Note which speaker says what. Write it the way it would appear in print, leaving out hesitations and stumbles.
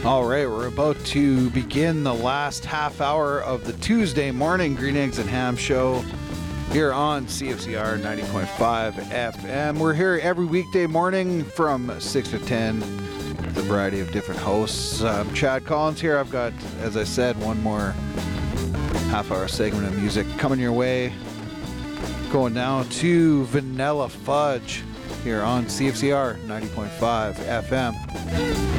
Speaker 1: All right, we're about to begin the last half hour of the Tuesday morning Green Eggs and Ham show here on CFCR 90.5 FM. We're here every weekday morning from 6 to 10 with a variety of different hosts. I'm Chad Collins here. I've got, as I said, one more half-hour segment of music coming your way. Going now to Vanilla Fudge here on CFCR 90.5 FM.